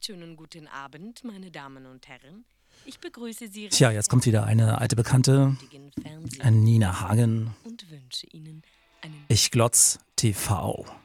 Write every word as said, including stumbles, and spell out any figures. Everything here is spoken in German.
recht schönen guten Abend, meine Damen und Herren. Ich begrüße Sie recht Tja, jetzt kommt wieder eine alte Bekannte, herzlich im Nina Hagen. und wünsche Ihnen einen Ich glotz T V.